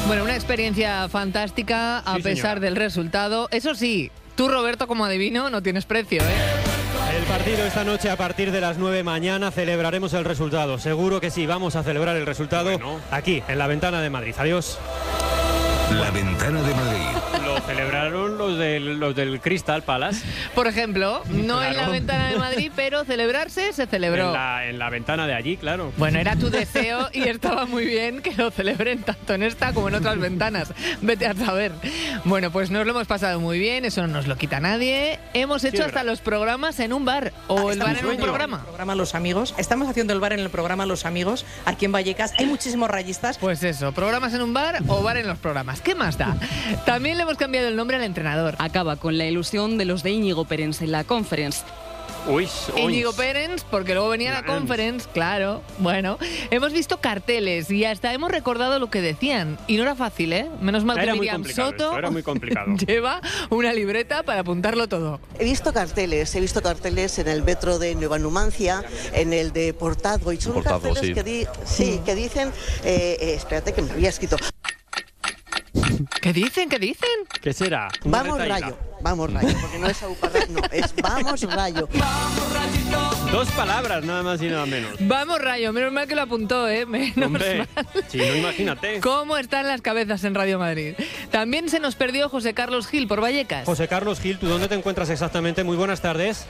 Bueno, una experiencia fantástica a pesar del resultado. Eso sí, tú, Roberto, como adivino, no tienes precio, ¿eh? El partido esta noche a partir de las 9 mañana celebraremos el resultado. Seguro que sí, vamos a celebrar el resultado aquí, en la Ventana de Madrid. Adiós. La Ventana de Madrid. Lo celebraron los del Crystal Palace. Por ejemplo, no Claro. en la Ventana de Madrid, pero celebrarse se celebró. En la ventana de allí, claro. Bueno, era tu deseo y estaba muy bien que lo celebren tanto en esta como en otras ventanas. Vete a saber. Bueno, pues nos lo hemos pasado muy bien, eso no nos lo quita nadie. Hemos hecho hasta los programas en un bar o el bar en un programa. El programa Los Amigos. Estamos haciendo el bar en el programa Los Amigos, aquí en Vallecas. Hay muchísimos rayistas. Pues eso, programas en un bar o bar en los programas. ¿Qué más da? También le hemos cambiado el nombre al entrenador. Acaba con la ilusión de los de Íñigo Perens en la Conference. Íñigo Perens, porque luego venía la Conference, claro. Bueno, hemos visto carteles y hasta hemos recordado lo que decían. Y no era fácil, ¿eh? Menos mal que Miriam Soto era muy complicado. lleva una libreta para apuntarlo todo. He visto carteles en el metro de Nueva Numancia, en el de Portazgo, y son carteles que dicen, espérate que me había escrito. ¿Qué dicen? ¿Qué dicen? ¿Qué será? Vamos Rayo, porque no es Auparra, no, es Vamos Rayo. Dos palabras, nada más y nada menos. Vamos Rayo, menos mal que lo apuntó, ¿eh? Menos Hombre, mal. si no, imagínate. ¿Cómo están las cabezas en Radio Madrid? También se nos perdió José Carlos Gil por Vallecas. José Carlos Gil, ¿tú dónde te encuentras exactamente? Muy buenas tardes.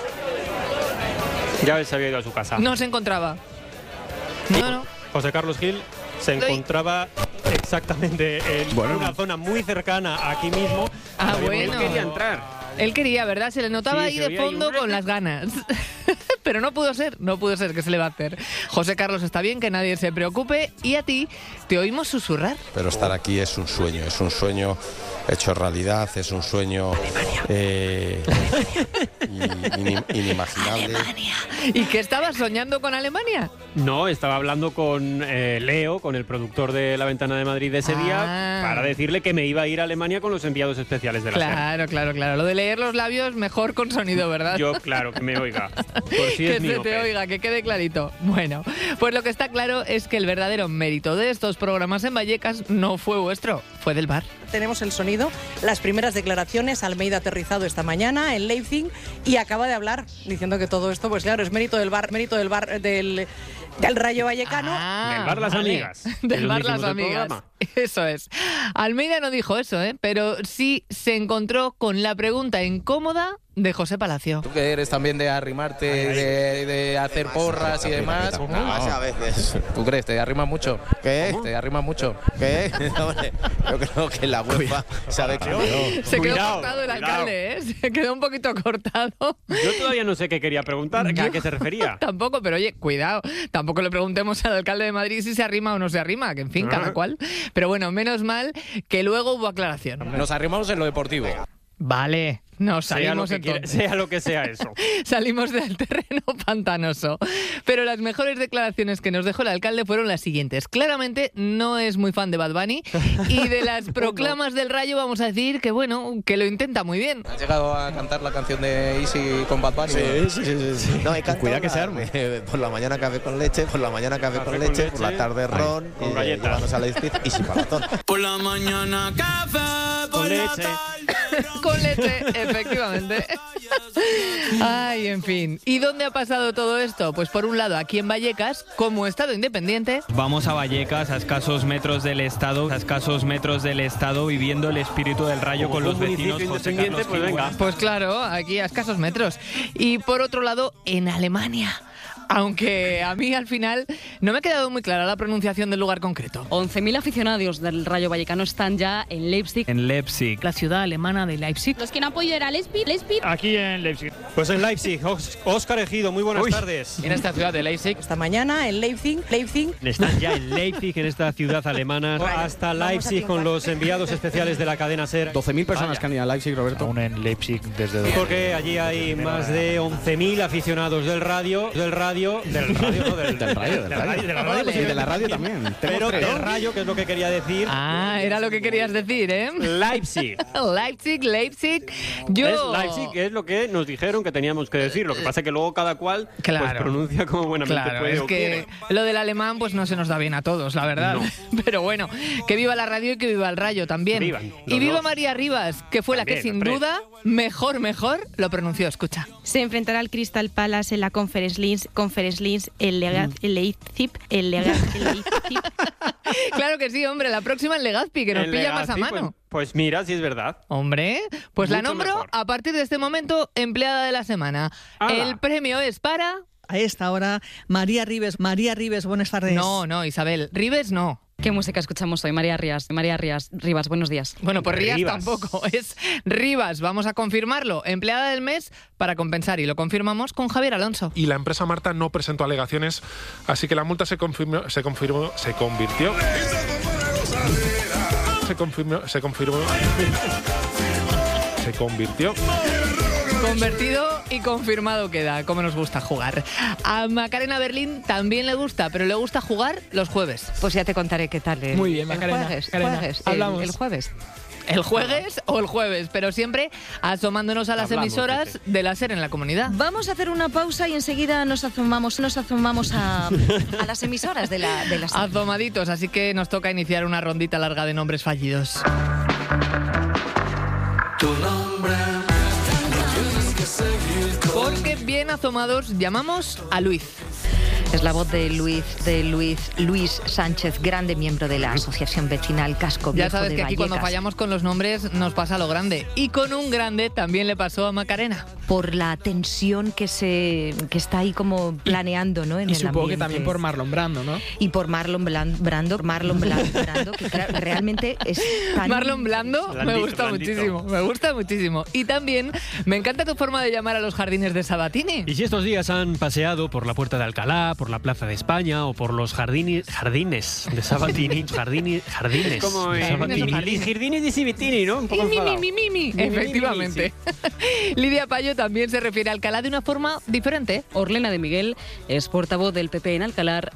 Ya se había ido a su casa. No se encontraba. No. José Carlos Gil se encontraba exactamente en una zona muy cercana aquí mismo. Bueno. Él quería entrar. Él quería, ¿verdad? Se le notaba ahí de fondo con las ganas. Pero no pudo ser, ¿qué se le va a hacer? José Carlos está bien, que nadie se preocupe. Y a ti, te oímos susurrar. Pero estar aquí es un sueño hecho realidad, es un sueño inimaginable. Alemania. ¿Y qué estabas soñando con Alemania? No, estaba hablando con Leo, con el productor de La Ventana de Madrid de ese día, para decirle que me iba a ir a Alemania con los enviados especiales de la SER. Claro. Lo de leer los labios mejor con sonido, ¿verdad? Yo, claro, que me oiga. Por si que es se mío, te oiga, que quede clarito. Bueno, pues lo que está claro es que el verdadero mérito de estos programas en Vallecas no fue vuestro, fue del bar. Tenemos el sonido, las primeras declaraciones. Almeida aterrizado esta mañana en Leipzig y acaba de hablar diciendo que todo esto, pues claro, es mérito del bar del Rayo Vallecano. Del bar Las Amigas. Del bar Las Amigas. Eso es. Almeida no dijo eso, pero sí se encontró con la pregunta incómoda de José Palacio. Tú que eres también de arrimarte, de hacer porras y demás. A veces. ¿Tú crees? ¿Te arrimas mucho? ¿Qué? ¿Te arrimas mucho? ¿Qué? Hombre, yo creo que la UEFA sabe que no. Se quedó cortado el alcalde, Se quedó un poquito cortado. Yo todavía no sé qué quería preguntar, ¿a qué se refería? Tampoco, pero oye, cuidado. Tampoco le preguntemos al alcalde de Madrid si se arrima o no se arrima, que en fin, cada cual. Pero bueno, menos mal que luego hubo aclaración. Nos arrimamos en lo deportivo. Vale, nos salimos sea lo que sea eso. Salimos del terreno pantanoso. Pero las mejores declaraciones que nos dejó el alcalde fueron las siguientes. Claramente no es muy fan de Bad Bunny y de las proclamas del Rayo vamos a decir que bueno, que lo intenta muy bien. ¿Has llegado a cantar la canción de Easy con Bad Bunny? Sí. No, he cantado Cuidado que se arme. Por la mañana café con leche, por la tarde ron con galletas. Vamos a la y sin paratón. Por la mañana café, por la leche. Con leche, efectivamente. Ay, en fin. ¿Y dónde ha pasado todo esto? Pues por un lado, aquí en Vallecas, como Estado independiente. Vamos a Vallecas, a escasos metros del Estado, viviendo el espíritu del Rayo con los vecinos. José Carlos pues venga. Pues claro, aquí a escasos metros. Y por otro lado, en Alemania. Aunque a mí al final no me ha quedado muy clara la pronunciación del lugar concreto. 11.000 aficionados del Rayo Vallecano están ya en Leipzig. La ciudad alemana de Leipzig. Los que no apoyan a Leipzig. Aquí en Leipzig. Pues en Leipzig, Óscar Ejido, muy buenas tardes. En esta ciudad de Leipzig. Esta mañana en Leipzig. Están ya en Leipzig, en esta ciudad alemana, hasta Leipzig con los enviados especiales de la cadena SER. 12.000 personas que han ido a Leipzig, Roberto. Aún en Leipzig desde... Porque allí hay más de 11.000 aficionados del radio radio, no, del rayo. Sí, de la radio también. Pero del rayo, que es lo que quería decir. Ah, era lo que querías decir, ¿eh? Leipzig. Leipzig. Leipzig es lo que nos dijeron que teníamos que decir. Lo que pasa es que luego cada cual pues, pronuncia como buenamente puede o quiere. Es que lo del alemán pues no se nos da bien a todos, la verdad. No. Pero bueno, que viva la radio y que viva el rayo también. Y viva María Rivas, que fue también, la que sin duda mejor lo pronunció. Escucha. Se enfrentará al Crystal Palace en la Conference League, el Leipzig. Claro que sí, hombre, la próxima en Legazpi, que nos pilla más a mano. Pues mira, sí es verdad. Hombre, pues mucho la nombro mejor. A partir de este momento empleada de la semana. ¡Hala! El premio es para... A esta hora, María Ribes, buenas tardes. No, Isabel, Ribes no. ¿Qué música escuchamos hoy? María Rivas, buenos días. Bueno, pues Rivas tampoco, es Rivas. Vamos a confirmarlo. Empleada del mes para compensar, y lo confirmamos con Javier Alonso. Y la empresa Marta no presentó alegaciones, así que la multa se convirtió. Convertido y confirmado queda, como nos gusta jugar. A Macarena Berlín también le gusta, pero le gusta jugar los jueves. Pues ya te contaré qué tal. Muy bien, Macarena. El jueves. El jueves o el jueves, pero siempre asomándonos a las emisoras de la SER en la comunidad. Vamos a hacer una pausa y enseguida nos asomamos a las emisoras de la SER. Asomaditos, así que nos toca iniciar una rondita larga de nombres fallidos. Tu nombre. Porque bien asomados llamamos a Luis. Es la voz de Luis Sánchez, grande miembro de la Asociación Vecinal Casco Viejo de Vallecas. Ya sabes que aquí cuando fallamos con los nombres nos pasa lo grande. Y con un grande también le pasó a Macarena. Por la tensión que está ahí como planeando, ¿no? En y el supongo ambiente. Que también por Marlon Brando, ¿no? Y por Marlon Brando, que realmente es tan... Marlon Brando me gusta muchísimo. Y también me encanta tu forma de llamar a los jardines de Sabatini. Y si estos días han paseado por la Puerta de Alcalá, por la Plaza de España o por los jardines de Sabatini, jardines como jardines de Sabatini, ¿no? Un poco efectivamente. Lidia Payo también se refiere a Alcalá de una forma diferente. Orlena de Miguel es portavoz del PP en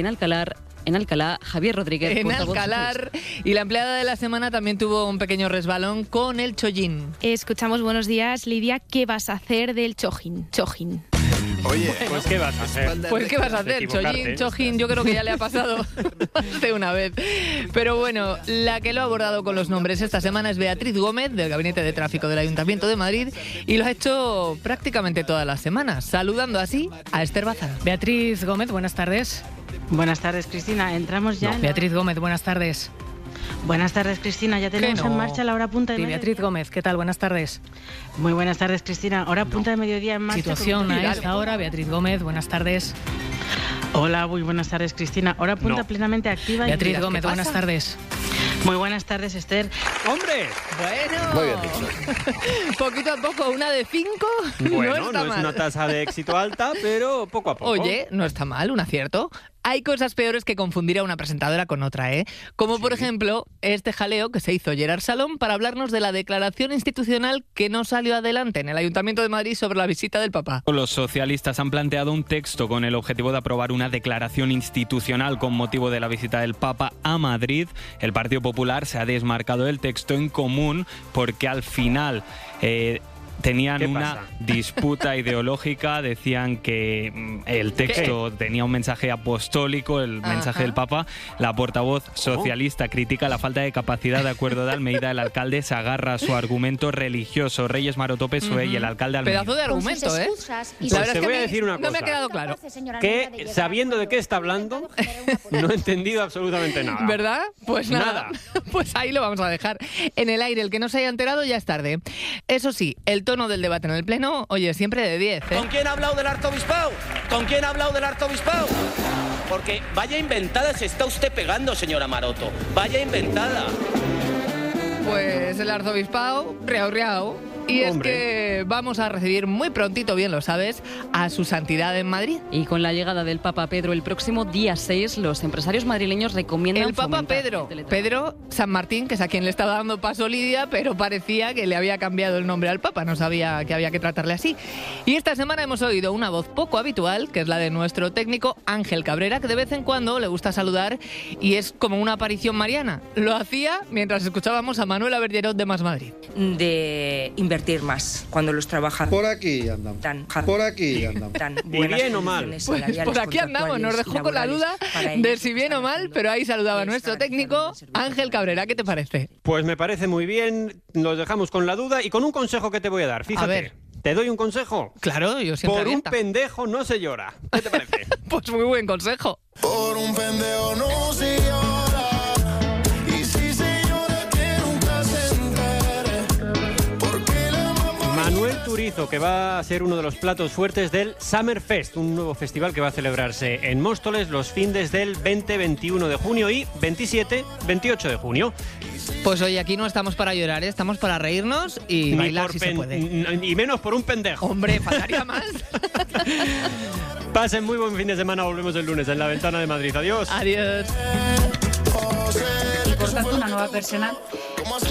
Alcalá, Javier Rodríguez. En Alcalá. Y la empleada de la semana también tuvo un pequeño resbalón con el chollín. Escuchamos buenos días, Lidia. ¿Qué vas a hacer del chojín? Oye, pues ¿qué vas a hacer? Pues ¿qué vas a hacer? Chojín, yo creo que ya le ha pasado más de una vez. Pero bueno, la que lo ha abordado con los nombres esta semana es Beatriz Gómez, del Gabinete de Tráfico del Ayuntamiento de Madrid, y lo ha hecho prácticamente todas las semanas, saludando así a Esther Bazán. Beatriz Gómez, buenas tardes. Buenas tardes, Cristina. Entramos ya. Beatriz Gómez, buenas tardes. Buenas tardes, Cristina. Ya tenemos en marcha la hora punta de mediodía. Beatriz Gómez, ¿qué tal? Buenas tardes. Muy buenas tardes, Cristina. Hora punta de mediodía en marcha. Situación a esta hora. Beatriz Gómez, buenas tardes. Hola, muy buenas tardes, Cristina. Hora punta plenamente activa. Beatriz Gómez, buenas tardes. Muy buenas tardes, Esther. ¡Hombre! Bueno. Muy bien dicho. Poquito a poco, una de 5. Bueno, no es una tasa de éxito alta, pero poco a poco. Oye, no está mal, un acierto. Hay cosas peores que confundir a una presentadora con otra, ¿eh? Como por ejemplo, este jaleo que se hizo Gerard Salom para hablarnos de la declaración institucional que no salió adelante en el Ayuntamiento de Madrid sobre la visita del Papa. Los socialistas han planteado un texto con el objetivo de aprobar una declaración institucional con motivo de la visita del Papa a Madrid. El Partido Popular se ha desmarcado del texto en común porque al final... tenían una disputa ideológica, decían que el texto tenía un mensaje apostólico, el mensaje del Papa. La portavoz socialista critica la falta de capacidad de acuerdo de Almeida. El alcalde se agarra a su argumento religioso. Reyes Maroto PSOE y el alcalde Almeida. Pedazo de argumento, ¿eh? La verdad es que te voy a decir una cosa. No me ha quedado claro. Que sabiendo de qué está hablando, no he entendido absolutamente nada. ¿Verdad? Pues nada. Pues ahí lo vamos a dejar en el aire. El que no se haya enterado ya es tarde. Eso sí, el tono del debate en el Pleno, oye, siempre de 10, ¿eh? ¿Con quién ha hablado del arzobispado? ¿Con quién ha hablado del arzobispado? Porque vaya inventada se está usted pegando, señora Maroto. Vaya inventada. Pues el arzobispado, riao. Y es que vamos a recibir muy prontito, bien lo sabes, a su santidad en Madrid. Y con la llegada del Papa Pedro el próximo día 6, los empresarios madrileños recomiendan el Papa Pedro San Martín, que es a quien le estaba dando paso Lidia, pero parecía que le había cambiado el nombre al Papa, no sabía que había que tratarle así. Y esta semana hemos oído una voz poco habitual, que es la de nuestro técnico Ángel Cabrera, que de vez en cuando le gusta saludar y es como una aparición mariana. Lo hacía mientras escuchábamos a Manuela Bergerot de Más Madrid. De invertir más cuando los trabajadores... Por aquí andamos. Por aquí andamos. ¿Y bien o mal? Pues por aquí andamos, nos dejó con la duda de si bien o mal, pero ahí saludaba a nuestro técnico Ángel Cabrera. ¿Qué te parece? Pues me parece muy bien, nos dejamos con la duda y con un consejo que te voy a dar. Fíjate. A ver. ¿Te doy un consejo? Claro, yo siempre Por abierta. un pendejo no se llora. ¿Qué te parece? Pues muy buen consejo. Por un pendejo no se llora. Y si se llora que nunca se entere. Porque la mamá... Manuel Turizo, que va a ser uno de los platos fuertes del Summerfest, un nuevo festival que va a celebrarse en Móstoles los fines del 20-21 de junio y 27-28 de junio. Pues hoy aquí no estamos para llorar, estamos para reírnos y bailar si se puede. Y menos por un pendejo. Hombre, faltaría más. Pasen muy buen fin de semana, volvemos el lunes en La Ventana de Madrid. Adiós. Adiós. Y por tanto una nueva persona